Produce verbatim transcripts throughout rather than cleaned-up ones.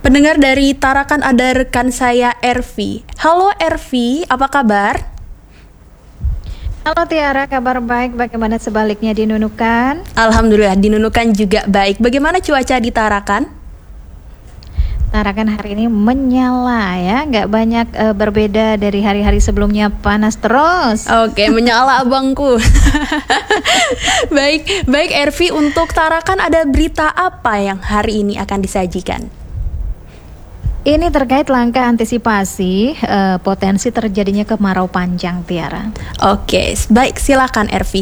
Pendengar dari Tarakan ada rekan saya Ervi. Halo Ervi, apa kabar? Halo Tiara, kabar baik. Bagaimana sebaliknya di Nunukan? Alhamdulillah di Nunukan juga baik. Bagaimana cuaca di Tarakan? Tarakan hari ini menyala ya, nggak banyak uh, berbeda dari hari-hari sebelumnya, panas terus. Oke, menyala abangku. Baik, baik Ervi, untuk Tarakan ada berita apa yang hari ini akan disajikan? Ini terkait langkah antisipasi uh, potensi terjadinya kemarau panjang, Tiara. Oke, baik, silakan Ervi.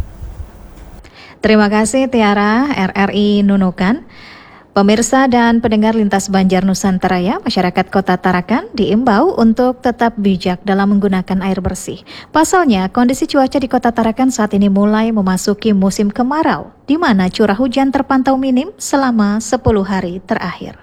Terima kasih Tiara, R R I Nunukan. Pemirsa dan pendengar lintas Banjar Nusantara ya, masyarakat Kota Tarakan diimbau untuk tetap bijak dalam menggunakan air bersih. Pasalnya, kondisi cuaca di Kota Tarakan saat ini mulai memasuki musim kemarau, di mana curah hujan terpantau minim selama sepuluh hari terakhir.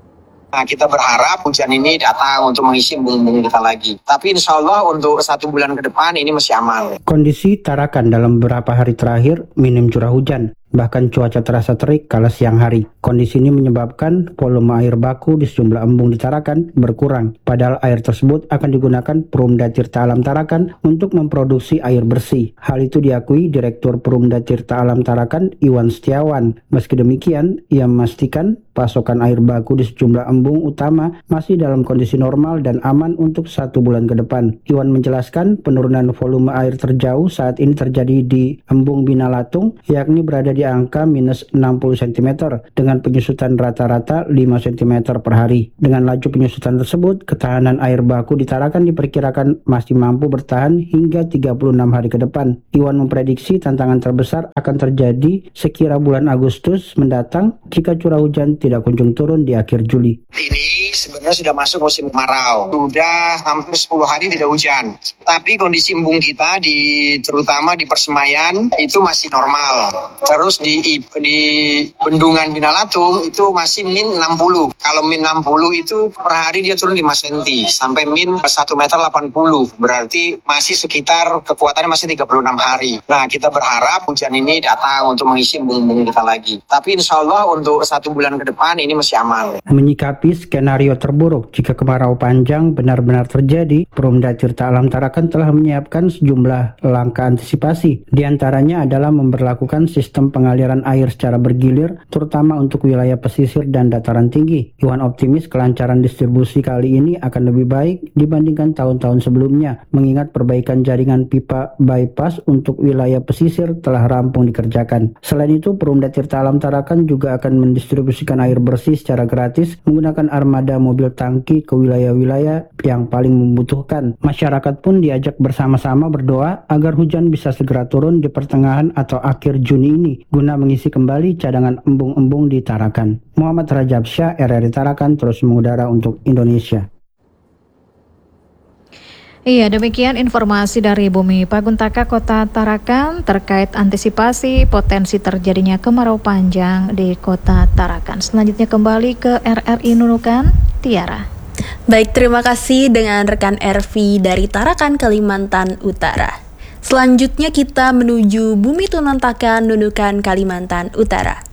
Nah, kita berharap hujan ini datang untuk mengisi embung-embung kita lagi. Tapi insya Allah untuk satu bulan ke depan ini masih aman. Kondisi Tarakan dalam beberapa hari terakhir minim curah hujan. Bahkan cuaca terasa terik kala siang hari. Kondisi ini menyebabkan volume air baku di sejumlah embung di Tarakan berkurang. Padahal air tersebut akan digunakan Perumda Tirta Alam Tarakan untuk memproduksi air bersih. Hal itu diakui Direktur Perumda Tirta Alam Tarakan Iwan Setiawan. Meski demikian, ia memastikan pasokan air baku di sejumlah embung utama masih dalam kondisi normal dan aman untuk satu bulan ke depan. Iwan menjelaskan penurunan volume air terjauh saat ini terjadi di embung Binalatung, yakni berada di angka minus enam puluh sentimeter dengan penyusutan rata-rata lima sentimeter per hari. Dengan laju penyusutan tersebut, ketahanan air baku di Tarakan diperkirakan masih mampu bertahan hingga tiga puluh enam hari ke depan. Iwan memprediksi tantangan terbesar akan terjadi sekira bulan Agustus mendatang jika curah hujan tidak kunjung turun di akhir Juli. Ini sebenarnya sudah masuk musim kemarau. Sudah hampir sepuluh hari tidak hujan. Tapi kondisi embung kita di terutama di Persemayan itu masih normal. Terus di di Bendungan Binalatung itu masih min enam puluh. Kalau min enam puluh itu per hari dia turun lima sentimeter sampai min satu meter delapan puluh. Berarti masih sekitar kekuatannya masih tiga puluh enam hari. Nah, kita berharap hujan ini datang untuk mengisi embung-embung kita lagi. Tapi insya Allah untuk satu bulan ke depan ini masih aman. Menyikapi skenario terburuk jika kemarau panjang benar-benar terjadi, Perumda Tirta Alam Tarakan telah menyiapkan sejumlah langkah antisipasi. Di antaranya adalah memberlakukan sistem pengaliran air secara bergilir, terutama untuk wilayah pesisir dan dataran tinggi. Iwan optimis kelancaran distribusi kali ini akan lebih baik dibandingkan tahun-tahun sebelumnya, mengingat perbaikan jaringan pipa bypass untuk wilayah pesisir telah rampung dikerjakan. Selain itu, Perumda Tirta Alam Tarakan juga akan mendistribusikan air bersih secara gratis menggunakan armada mobil tangki ke wilayah-wilayah yang paling membutuhkan. Masyarakat pun diajak bersama-sama berdoa agar hujan bisa segera turun di pertengahan atau akhir Juni ini, guna mengisi kembali cadangan embung-embung di Tarakan. Muhammad Rajab Syah, R R I Tarakan, terus mengudara untuk Indonesia. Iya, demikian informasi dari Bumi Paguntaka Kota Tarakan terkait antisipasi potensi terjadinya kemarau panjang di Kota Tarakan. Selanjutnya kembali ke R R I Nunukan, Tiara. Baik, terima kasih dengan rekan Ervi dari Tarakan, Kalimantan Utara. Selanjutnya kita menuju Bumi Tunantakan, Nunukan, Kalimantan Utara.